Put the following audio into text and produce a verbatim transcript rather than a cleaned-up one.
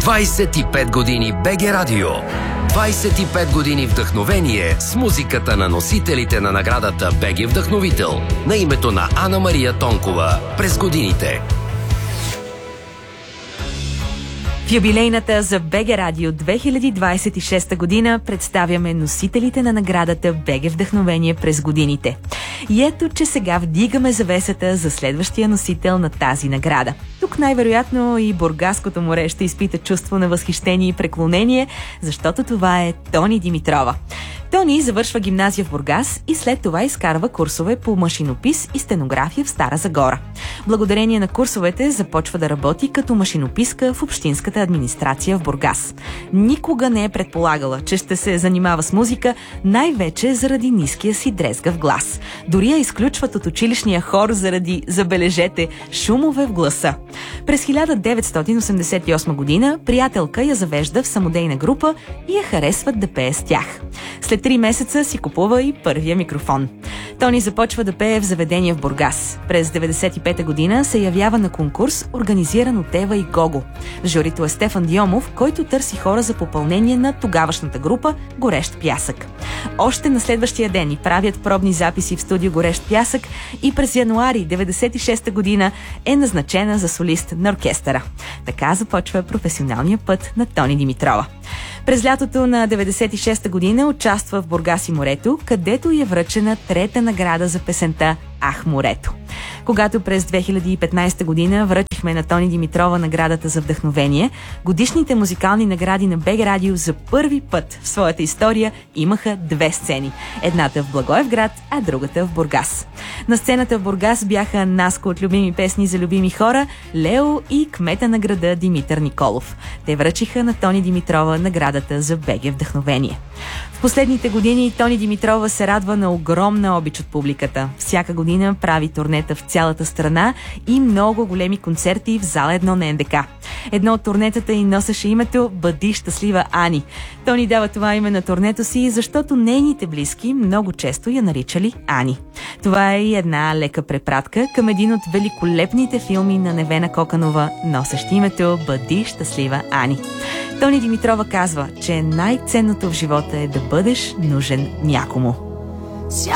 двайсет и пет години БГ Радио. двайсет и пет години вдъхновение с музиката на носителите на наградата БГ Вдъхновител на името на Ана Мария Тонкова през годините. В юбилейната за БГ Радио две хиляди двайсет и шеста година представяме носителите на наградата БГ Вдъхновение през годините. И ето, че сега вдигаме завесата за следващия носител на тази награда. Тук най-вероятно и Бургаското море ще изпита чувство на възхищение и преклонение, защото това е Тони Димитрова. Тони завършва гимназия в Бургас и след това изкарва курсове по машинопис и стенография в Стара Загора. Благодарение на курсовете започва да работи като машинописка в общинската администрация в Бургас. Никога не е предполагала, че ще се занимава с музика, най-вече заради ниския си дрезгав глас. Дори я изключват от училищния хор заради, забележете, шумове в гласа. През хиляда деветстотин осемдесет и осма година приятелка я завежда в самодейна група и я харесват да пее с тях. След три месеца си купува и първия микрофон. Тони започва да пее в заведение в Бургас. През деветдесет и пета година се явява на конкурс, организиран от Ева и Гого. В журито е Стефан Диомов, който търси хора за попълнение на тогавашната група Горещ пясък. Още на следващия ден и правят пробни записи в студио Горещ пясък и през януари деветдесет и шеста година е назначена за солист на оркестъра. Така започва професионалния път на Тони Димитрова. През лятото на деветдесет и шеста година участва в Бургас и морето, където е връчена трета награда за песента «Ах, морето». Когато през две хиляди и петнайсета година връчихме на Тони Димитрова наградата за вдъхновение, годишните музикални награди на БГ Радио за първи път в своята история имаха две сцени. Едната в Благоевград, а другата в Бургас. На сцената в Бургас бяха Наско от любими песни за любими хора, Лео и кмета на града Димитър Николов. Те връчиха на Тони Димитрова наградата за БГ Вдъхновение. В последните години Тони Димитрова се радва на огромна обич от публиката. Всяка година прави турнета в цялата страна и много големи концерти в зала едно на НДК. Едно от турнетата й носеше името «Бъди щастлива, Ани». Тони дава това име на турнето си, защото нейните близки много често я наричали Ани. Това е и една лека препратка към един от великолепните филми на Невена Коканова, носещ името «Бъди щастлива, Ани». Тони Димитрова казва, че най-ценното в живота е да бъдеш нужен някому.